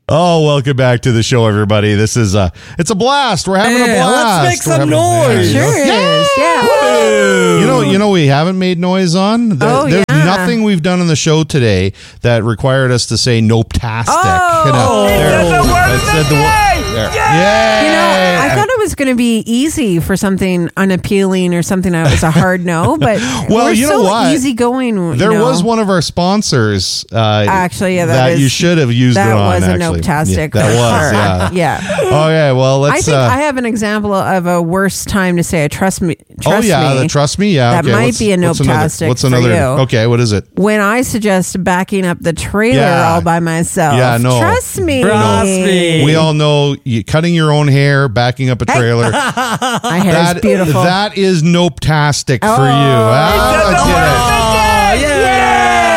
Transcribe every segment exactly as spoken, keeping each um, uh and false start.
Oh, welcome back to the show, everybody. This is uh it's a blast. We're having Yeah, a blast. let's make some having, noise. Yeah, Sure yeah. is. Yeah. You know, you know, we haven't made noise on. There- Oh, There's yeah. nothing we've done on the show today that required us to say nope-tastic. Oh. You know, They there. said the word I of said the the word. day. There. Yeah. You know, I Yay. thought it was going to be easy for something unappealing or something that was a hard no, but Well, we're you know so what? easygoing. There you know. was one of our sponsors. Uh, Actually, yeah, that that is- you should have used that it on. was a actually. nope-tastic. Yeah, that for was. sure. Yeah. Yeah. Okay. Well, let's. I think uh, I have an example of a worse time to say I trust me. oh Trust yeah, me. the trust me. Yeah. That okay. might What's- be a what's another- nope-tastic What's for another? you. Okay. What is it? When I suggest backing up the trailer Yeah. all by myself. Yeah, no. Trust me. Trust me. We all know you, cutting your own hair, backing up a trailer. My hair that is beautiful. That is nope-tastic for you. Oh, Ah, I did it. Oh, yeah.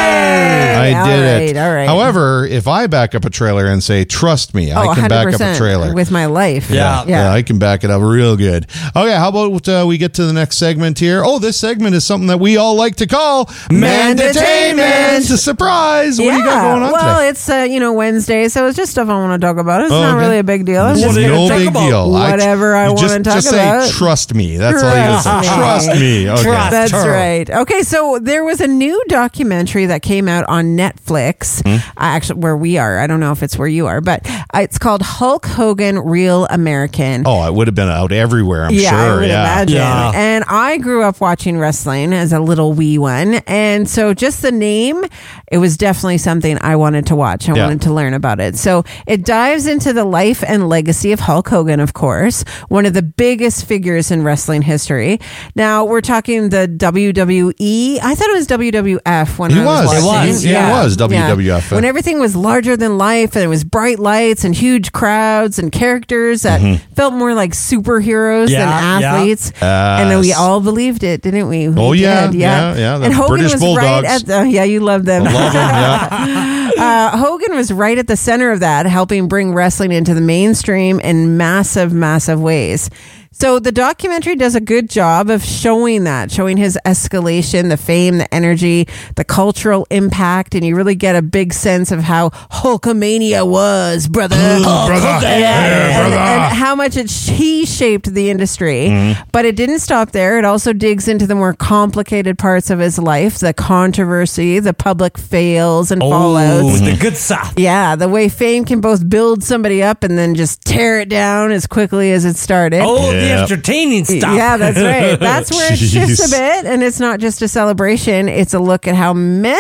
I All did right, it. all right. However, if I back up a trailer and say, "Trust me, I Oh, can back up a one hundred percent trailer." with my life. Yeah. Yeah. I can back it up real good. Okay, how about uh, we get to the next segment here? Oh, this segment is something that we all like to call Mandatainment. It's a surprise. What yeah. do you got going on well, today? it's uh, you know Wednesday, so it's just stuff I want to talk about. It's Oh, not okay. really a big deal. I'm What just are you gonna No talk big about deal. whatever I you wanna just, talk just about. say, trust me. That's all you Trust gotta say. me. Trust me. Okay. Trust. That's her. right. Okay, so there was a new documentary that came out on Netflix, Hmm? uh, actually where we are. I don't know if it's where you are, but uh, it's called Hulk Hogan Real American. Oh, it would have been out everywhere, I'm yeah, sure. I would yeah. imagine. Yeah. And I grew up watching wrestling as a little wee one. And so just the name, it was definitely something I wanted to watch. I Yeah. wanted to learn about it. So it dives into the life and legacy of Hulk Hogan, of course, one of the biggest figures in wrestling history. Now we're talking the W W E. I thought it was W W F when He I was, was. watching. It was, yeah. It was W W F. When everything was larger than life and it was bright lights and huge crowds and characters that Mm-hmm. felt more like superheroes Yeah, than yeah. athletes. and then we Yes. all believed it, didn't we? We Oh, yeah, did, yeah, yeah, the And Hogan British was Bulldogs. right at the, yeah, you love them. Love him, yeah. uh, Hogan was right at the center of that, helping bring wrestling into the mainstream in massive, massive ways. So the documentary does a good job of showing that, showing his escalation, the fame, the energy, the cultural impact, and you really get a big sense of how Hulkamania was, brother. brother. Yeah, Yeah, and, brother. and how much it he shaped the industry. But it didn't stop there. It also digs into the more complicated parts of his life, the controversy, the public fails and Oh, fallouts. the good stuff. Yeah, the way fame can both build somebody up and then just tear it down as quickly as it started. Oh, the Yeah. entertaining stuff. Yeah, that's right. That's where it shifts a Jeez. bit, and it's not just a celebration. It's a look at how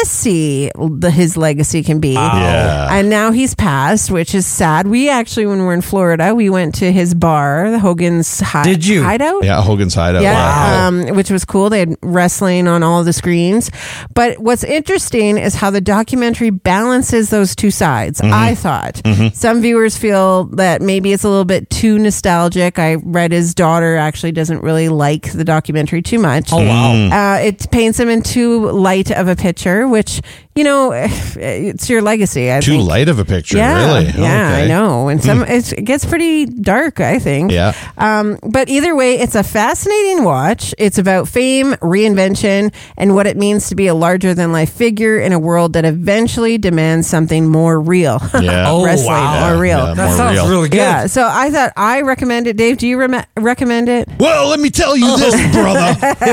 messy the, his legacy can be. Yeah. And now he's passed, which is sad. We actually, when we were in Florida, we went to his bar, the Hogan's hi- Did you? Hideout. Yeah, Hogan's Hideout. Yeah, Wow. um, which was cool. They had wrestling on all the screens. But what's interesting is how the documentary balances those two sides, Mm-hmm. I thought. Some viewers feel that maybe it's a little bit too nostalgic. I read his daughter actually doesn't really like the documentary too much. Oh, wow. Uh, it paints him in too light of a picture, which, you know, it's your legacy, I Too think. light of a picture, Yeah, really. yeah, Okay. I know. And some it's, it gets pretty dark, I think. Yeah. Um, but either way, it's a fascinating watch. It's about fame, reinvention, and what it means to be a larger than life figure in a world that eventually demands something more real. Yeah. Oh, Wrestling, wow. more real. Yeah, That more sounds real. really good. Yeah, so I thought I recommend it. Dave, do you rem- recommend it? Well, let me tell you this, brother.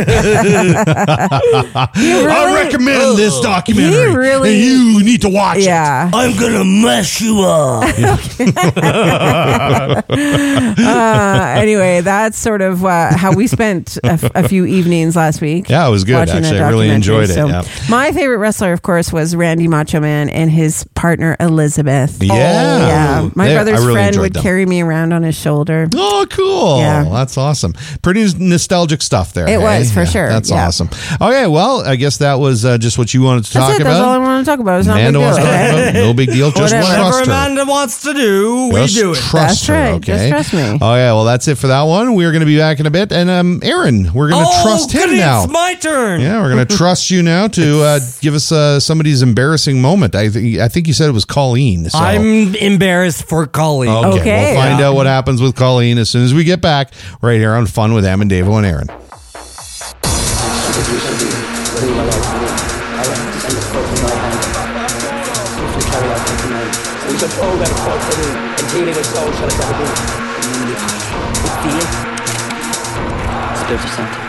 I recommend this documentary. He really- and you need to watch it. Yeah. I'm gonna mess you up. Uh, anyway, that's sort of uh, how we spent a, f- a few evenings last week. Yeah, it was good, watching actually. that I really documentary. enjoyed it, So yeah. My favorite wrestler, of course, was Randy Macho Man and his partner Elizabeth. Yeah. Yeah, my They- brother's I really friend enjoyed would them. carry me around on his shoulder. Oh, cool. Yeah. That's awesome. Pretty nostalgic stuff there. It hey? was, for Yeah, sure. That's Yeah. awesome. Okay, well, I guess that was uh, just what you wanted to That's talk it. That's all I about. want to talk about. It's not Amanda a big wants deal. to talk Okay? about it. No big deal. Just Whatever. trust Whatever her. Amanda wants to do, we Just do it. trust That's her, right. okay? Just trust me. Okay, well, that's it for that one. We're going to be back in a bit. And um, Aaron, we're going to oh, trust him goody, now. It's my turn. Yeah, we're going to trust you now to uh, give us uh, somebody's embarrassing moment. I think I think you said it was Colleen. So. I'm embarrassed for Colleen. Okay, Okay. we'll find Yeah. out what happens with Colleen as soon as we get back right here on Fun with Em and Davo and Aaron. I like to see the foot in my hand. If you carry out the man. So we should throw them souls to me, and dealing with souls shall it ever be. With fear, spiritual something.